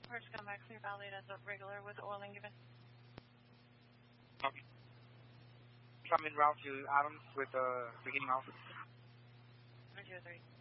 First come back, Clear Valley, that's a regular with oil and given. Okay. I'm en route to Adams with beginning off. 123.